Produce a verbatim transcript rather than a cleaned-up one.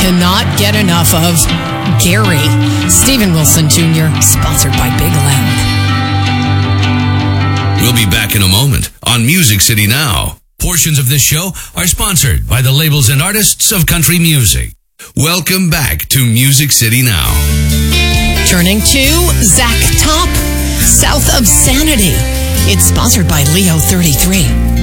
cannot get enough of Gary. Steven Wilson Junior, sponsored by Big Loud. We'll be back in a moment on Music City Now. Portions of this show are sponsored by the labels and artists of country music. Welcome back to Music City Now. Turning to Zach Top, South of Sanity. It's sponsored by Leo thirty-three.